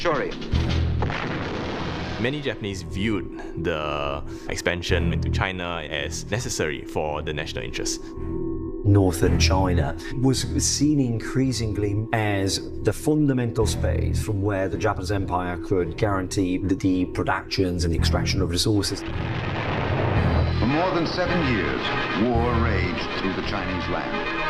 Shori. Many Japanese viewed the expansion into China as necessary for the national interest. Northern China was seen increasingly as the fundamental space from where the Japanese Empire could guarantee the productions and the extraction of resources. For more than 7 years, war raged through the Chinese land.